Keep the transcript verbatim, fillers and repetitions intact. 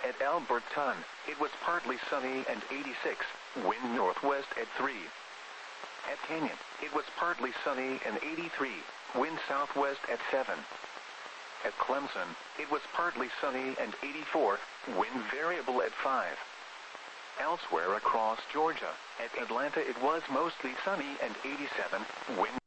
At Alberton, it was partly sunny and eighty-six, wind northwest at three. At Canyon, it was partly sunny and eighty-three, wind southwest at seven. At Clemson, it was partly sunny and eighty-four, wind variable at five. Elsewhere across Georgia, at Atlanta it was mostly sunny and eighty-seven, wind